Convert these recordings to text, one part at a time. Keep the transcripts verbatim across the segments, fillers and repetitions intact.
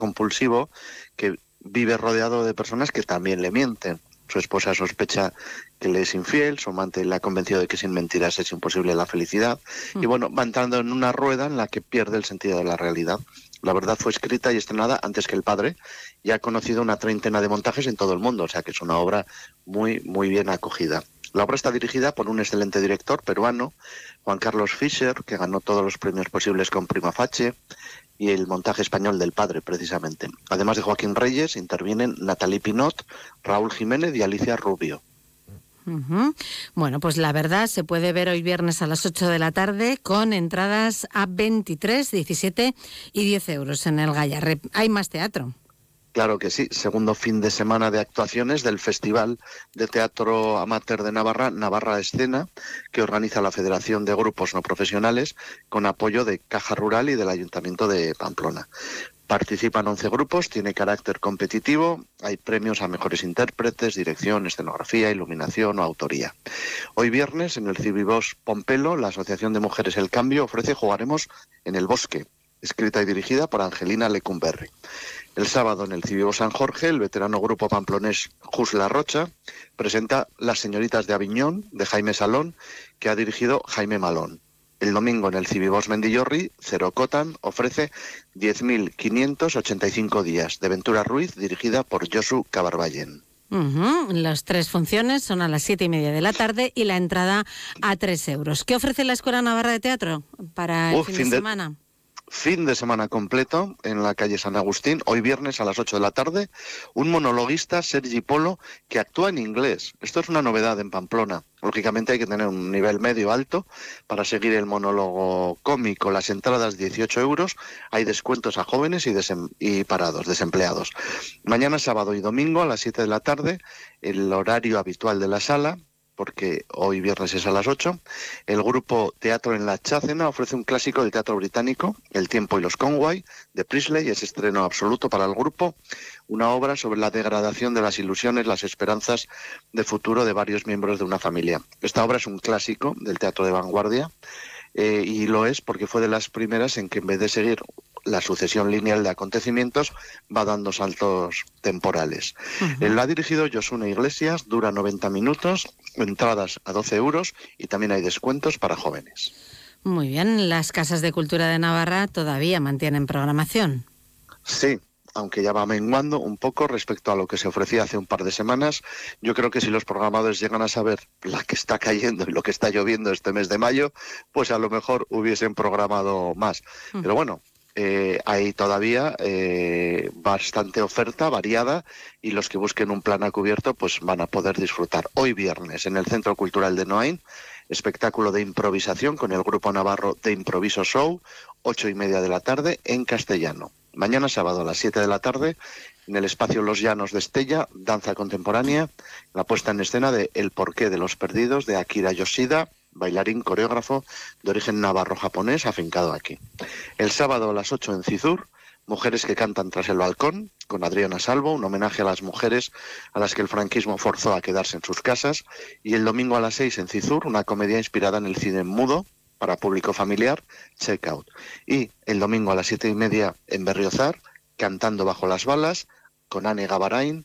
compulsivo que vive rodeado de personas que también le mienten. Su esposa sospecha que le es infiel, su amante le ha convencido de que sin mentiras es imposible la felicidad. Mm. Y bueno, va entrando en una rueda en la que pierde el sentido de la realidad. La verdad fue escrita y estrenada antes que El padre y ha conocido una treintena de montajes en todo el mundo, o sea que es una obra muy, muy bien acogida. La obra está dirigida por un excelente director peruano, Juan Carlos Fischer, que ganó todos los premios posibles con Prima Facie, y el montaje español del padre, precisamente. Además de Joaquín Reyes, intervienen Natalie Pinot, Raúl Jiménez y Alicia Rubio. Uh-huh. Bueno, pues la verdad se puede ver hoy viernes a las ocho de la tarde con entradas a veintitrés, diecisiete y diez euros en el Gallarre. ¿Hay más teatro? Claro que sí, segundo fin de semana de actuaciones del Festival de Teatro Amateur de Navarra, Navarra Escena, que organiza la Federación de Grupos No Profesionales con apoyo de Caja Rural y del Ayuntamiento de Pamplona. Participan once grupos, tiene carácter competitivo, hay premios a mejores intérpretes, dirección, escenografía, iluminación o autoría. Hoy viernes en el Cibibos Pompelo, la Asociación de Mujeres El Cambio ofrece Jugaremos en el Bosque, escrita y dirigida por Angelina Lecumberri. El sábado en el Cibibos San Jorge, el veterano grupo pamplonés Jus La Rocha presenta Las señoritas de Aviñón, de Jaime Salón, que ha dirigido Jaime Malón. El domingo en el Cibibos Mendillorri, Cero Cotan ofrece diez mil quinientos ochenta y cinco días, de Ventura Ruiz, dirigida por Josu Cabarballen. Uh-huh. Las tres funciones son a las siete y media de la tarde y la entrada a tres euros. ¿Qué ofrece la Escuela Navarra de Teatro para el Uf, fin, fin de, de semana? Fin de semana completo en la calle San Agustín, hoy viernes a las ocho de la tarde, un monologuista, Sergi Polo, que actúa en inglés. Esto es una novedad en Pamplona. Lógicamente hay que tener un nivel medio alto para seguir el monólogo cómico. Las entradas dieciocho euros, hay descuentos a jóvenes y, desem- y parados, desempleados. Mañana, sábado y domingo a las siete de la tarde, el horario habitual de la sala, porque hoy viernes es a las ocho, el grupo Teatro en la Chácena ofrece un clásico del teatro británico, El tiempo y los Conway, de Priestley, es estreno absoluto para el grupo, una obra sobre la degradación de las ilusiones, las esperanzas de futuro de varios miembros de una familia. Esta obra es un clásico del teatro de vanguardia, eh, y lo es porque fue de las primeras en que en vez de seguir la sucesión lineal de acontecimientos va dando saltos temporales. Uh-huh. Él lo ha dirigido Josune Iglesias, dura noventa minutos, entradas a doce euros y también hay descuentos para jóvenes. Muy bien, las casas de cultura de Navarra todavía mantienen programación. Sí, aunque ya va menguando un poco respecto a lo que se ofrecía hace un par de semanas. Yo creo que si los programadores llegan a saber la que está cayendo y lo que está lloviendo este mes de mayo, pues a lo mejor hubiesen programado más. Uh-huh. Pero bueno, Eh, hay todavía eh, bastante oferta variada y los que busquen un plan a cubierto pues van a poder disfrutar. Hoy viernes en el Centro Cultural de Noain, espectáculo de improvisación con el grupo navarro de Improviso Show, ocho y media de la tarde en castellano. Mañana sábado a las siete de la tarde en el espacio Los Llanos de Estella, danza contemporánea, la puesta en escena de El porqué de los perdidos de Akira Yoshida, bailarín coreógrafo de origen navarro-japonés afincado aquí. El sábado a las ocho en Cizur, Mujeres que cantan tras el balcón, con Adriana Salvo, un homenaje a las mujeres a las que el franquismo forzó a quedarse en sus casas, y el domingo a las seis en Cizur, una comedia inspirada en el cine mudo para público familiar, Check Out. Y el domingo a las siete y media en Berriozar, Cantando bajo las balas, con Anne Gavarain,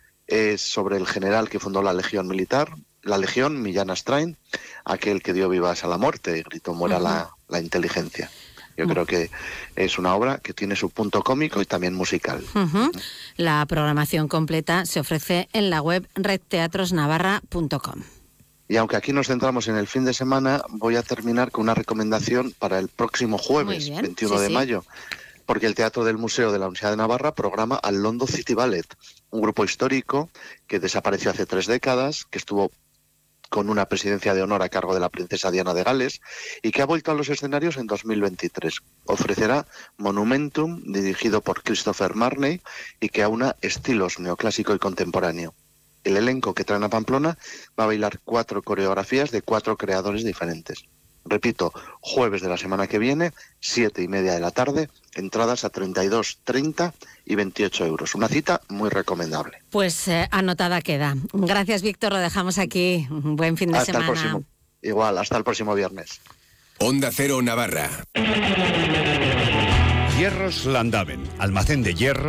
es sobre el general que fundó la Legión Militar, la Legión, Millán Astrain, aquel que dio vivas a la muerte y gritó muera uh-huh. la, la inteligencia. Yo uh-huh. creo que es una obra que tiene su punto cómico y también musical. Uh-huh. Uh-huh. La programación completa se ofrece en la web red teatros navarra punto com. Y aunque aquí nos centramos en el fin de semana, voy a terminar con una recomendación para el próximo jueves, veintiuno sí, de sí. mayo, porque el Teatro del Museo de la Universidad de Navarra programa al London City Ballet, un grupo histórico que desapareció hace tres décadas, que estuvo con una presidencia de honor a cargo de la princesa Diana de Gales y que ha vuelto a los escenarios en dos mil veintitrés. Ofrecerá Monumentum, dirigido por Christopher Marney, y que aúna estilos neoclásico y contemporáneo. El elenco que traen a Pamplona va a bailar cuatro coreografías de cuatro creadores diferentes. Repito, jueves de la semana que viene, siete y media de la tarde, entradas a treinta y dos, treinta y veintiocho euros. Una cita muy recomendable. Pues eh, anotada queda. Gracias, Víctor, lo dejamos aquí. Un buen fin de hasta semana. El próximo, igual, hasta el próximo viernes. Onda Cero Navarra. Hierros Landaven, almacén de hierro